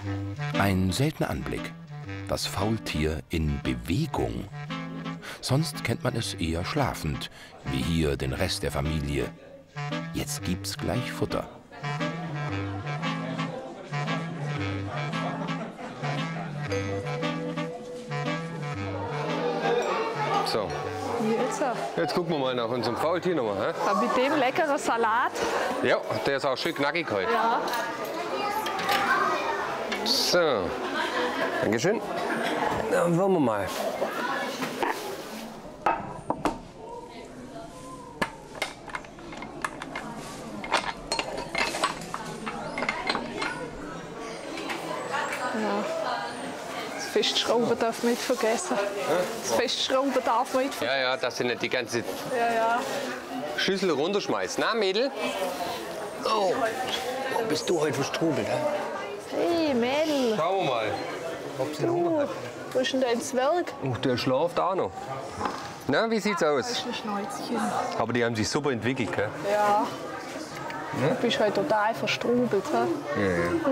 Ein seltener Anblick. Das Faultier in Bewegung. Sonst kennt man es eher schlafend, wie hier den Rest der Familie. Jetzt gibt's gleich Futter. So. Jetzt gucken wir mal nach unserem Faultier nochmal. Mit dem leckeren Salat. Ja, der ist auch schön knackig heute. Ja. So. Dankeschön. Dann wollen wir mal. Das Festschrauben darf man nicht vergessen. Das Festschrauben darf man nicht vergessen. Ja, dass sie nicht die ganze Ja. Schüssel runterschmeißt. Na, Mädel? Oh, bist du heute verstrubelt, hä? Hey, Mädel. Schauen wir mal, ob sie Hunger hat. Wo ist denn dein Zwerg? Oh, der schlaft auch noch. Na, wie sieht's Das aus? ist ein Schnäuzchen. Aber die haben sich super entwickelt, gell? Ja. Du bist heute total verstrubelt. He? Ja.